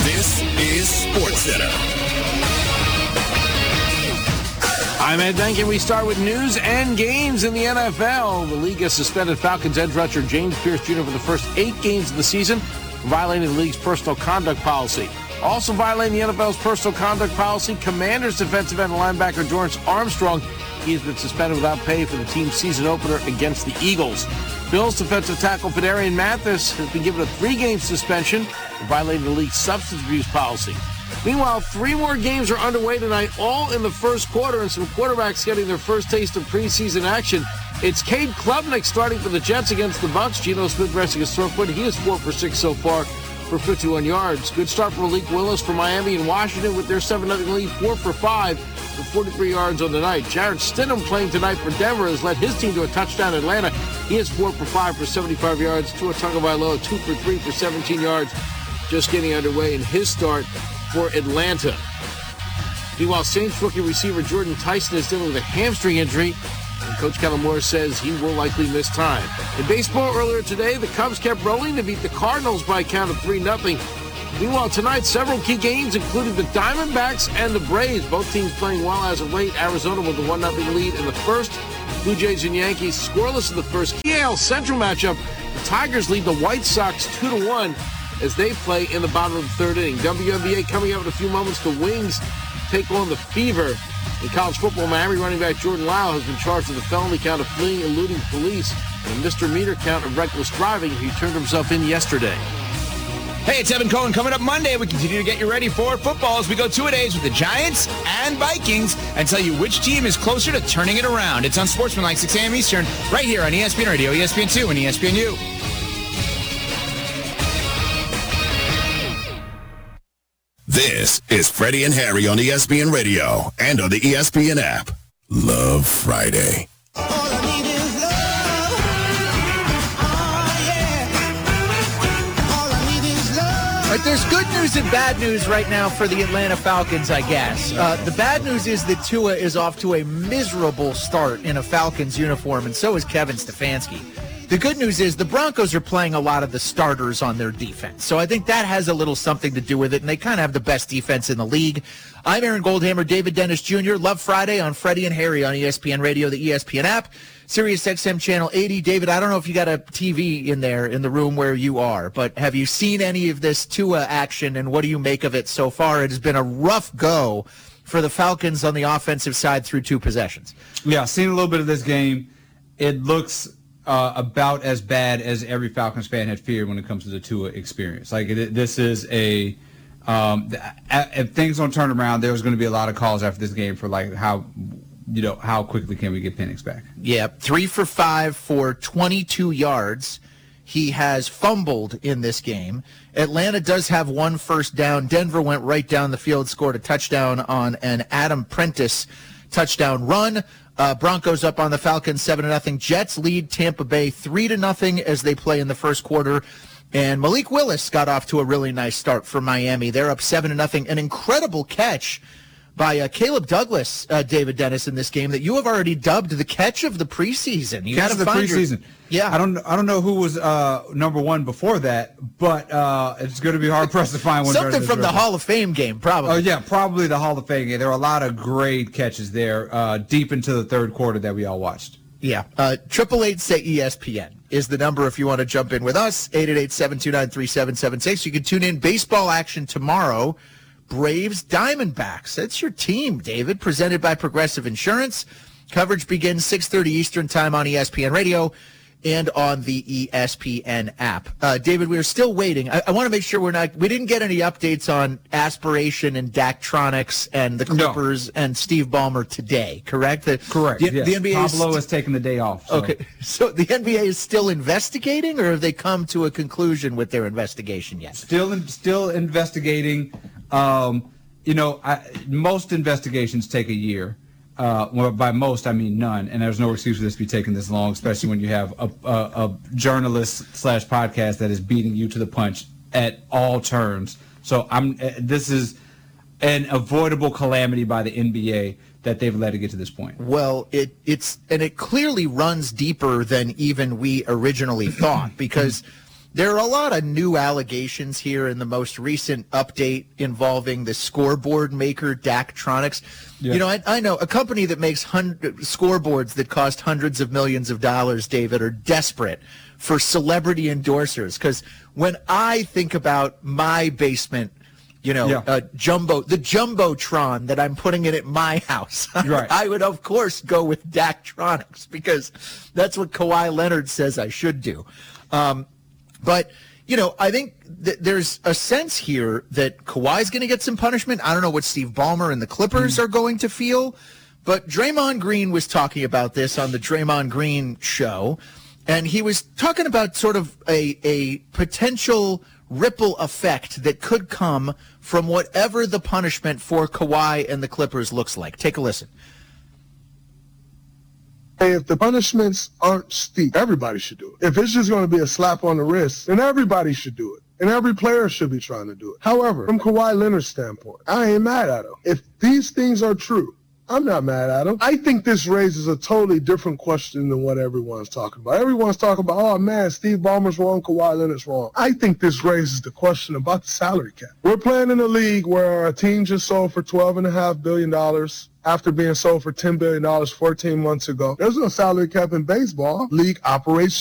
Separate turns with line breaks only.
This is SportsCenter.
I'm Ed Duncan. We start with news and games in the NFL. The league has suspended Falcons edge rusher James Pierce Jr. for the first 8 games of the season, violating the league's personal conduct policy. Also violating the NFL's personal conduct policy, Commanders defensive end linebacker Dorrance Armstrong. He has been suspended without pay for the team's season opener against the Eagles. Bills defensive tackle Phidarian Mathis has been given a 3-game suspension for violating the league's substance abuse policy. Meanwhile, 3 more games are underway tonight, all in the first quarter, and some quarterbacks getting their first taste of preseason action. It's Cade Klubnik starting for the Jets against the Bucs. Geno Smith resting his sore foot. He is 4 for 6 so far for 51 yards. Good start for Malik Willis for Miami and Washington with their 7-0 lead, 4 for 5 for 43 yards on the night. Jarrett Stidham playing tonight for Denver has led his team to a touchdown in Atlanta. He is 4 for 5 for 75 yards. Tua Tagovailoa 2 for 3 for 17 yards. Just getting underway in his start for Atlanta. Meanwhile, Saints rookie receiver Jordan Tyson is dealing with a hamstring injury, and Coach Kellen Moore says he will likely miss time. In baseball earlier today, the Cubs kept rolling to beat the Cardinals by a count of 3-0. Meanwhile, tonight, several key games, including the Diamondbacks and the Braves. Both teams playing well as of late. Arizona with a 1-0 lead in the first. Blue Jays and Yankees scoreless in the first. AL Central matchup, the Tigers lead the White Sox 2-1 as they play in the bottom of the third inning. WNBA coming up in a few moments. The Wings take on the Fever. In college football, Miami running back Jordan Lyle has been charged with a felony count of fleeing, eluding police, and a misdemeanor count of reckless driving. He turned himself in yesterday.
Hey, it's Evan Cohen. Coming up Monday, we continue to get you ready for football as we go 2-a-days with the Giants and Vikings and tell you which team is closer to turning it around. It's on Sportsmanlike, 6 a.m. Eastern, right here on ESPN Radio, ESPN2, and ESPNU.
This is Freddie and Harry on ESPN Radio and on the ESPN app. Love Friday.
All I need is love. Oh, yeah. All I need is love.
All right, there's good news and bad news right now for the Atlanta Falcons, I guess. The bad news is that Tua is off to a miserable start in a Falcons uniform, and so is Kevin Stefanski. The good news is the Broncos are playing a lot of the starters on their defense. So I think that has a little something to do with it, and they kind of have the best defense in the league. I'm Aaron Goldhammer, David Dennis Jr. Love Friday on Freddie and Harry on ESPN Radio, the ESPN app, Sirius XM Channel 80. David, I don't know if you got a TV in there in the room where you are, but have you seen any of this Tua action, and what do you make of it so far? It has been a rough go for the Falcons on the offensive side through 2 possessions.
Yeah, seen a little bit of this game. It looks about as bad as every Falcons fan had feared when it comes to the Tua experience. Like, this is a if things don't turn around, there's going to be a lot of calls after this game for like how quickly can we get Penix back?
Yeah, 3 for 5 for 22 yards. He has fumbled in this game. Atlanta does have 1 first down. Denver went right down the field, scored a touchdown on an Adam Prentice touchdown run. Broncos up on the Falcons 7-0. Jets lead Tampa Bay 3-0 as they play in the first quarter. And Malik Willis got off to a really nice start for Miami. They're up 7-0. An incredible catch by Caleb Douglas, David Dennis, in this game that you have already dubbed the catch of the preseason. You got to find
preseason.
Yeah,
I don't know who was number 1 before that, but it's going to be hard pressed to find one.
Something from the Hall of Fame game, probably.
Oh yeah, probably the Hall of Fame game. There were a lot of great catches there, deep into the third quarter that we all watched.
Yeah, 888-SAY-ESPN is the number if you want to jump in with us. 888-729-3776. You can tune in baseball action tomorrow. Braves Diamondbacks. That's your team, David, presented by Progressive Insurance. Coverage begins 6:30 Eastern time on ESPN Radio and on the ESPN app. David, we are still waiting. I want to make sure we didn't get any updates on Aspiration and Daktronics and the Clippers and Steve Ballmer today, correct?
Correct.
The
yes.
NBA
Pablo has taken the day off. So.
Okay. So the NBA is still investigating, or have they come to a conclusion with their investigation yet?
Still investigating. Most investigations take a year. Well, by most, I mean none, and there's no excuse for this to be taking this long, especially when you have a journalist/podcast that is beating you to the punch at all turns. So this is an avoidable calamity by the NBA that they've let it get to this point.
Well, it clearly runs deeper than even we originally thought, because There are a lot of new allegations here in the most recent update involving the scoreboard maker Daktronics.
Yeah.
You know, I know a company that makes scoreboards that cost hundreds of millions of dollars, David, are desperate for celebrity endorsers. Because when I think about my basement, you know, the Jumbotron that I'm putting in at my house,
right.
I would, of course, go with Daktronics because that's what Kawhi Leonard says I should do. But, you know, I think there's a sense here that Kawhi's going to get some punishment. I don't know what Steve Ballmer and the Clippers are going to feel. But Draymond Green was talking about this on the Draymond Green show. And he was talking about sort of a potential ripple effect that could come from whatever the punishment for Kawhi and the Clippers looks like. Take a listen.
Hey, if the punishments aren't steep, everybody should do it. If it's just going to be a slap on the wrist, then everybody should do it. And every player should be trying to do it. However, from Kawhi Leonard's standpoint, I ain't mad at him. If these things are true, I'm not mad at him. I think this raises a totally different question than what everyone's talking about. Everyone's talking about, oh, man, Steve Ballmer's wrong, Kawhi Leonard's wrong. I think this raises the question about the salary cap. We're playing in a league where a team just sold for $12.5 billion after being sold for $10 billion 14 months ago. There's no salary cap in baseball. League operates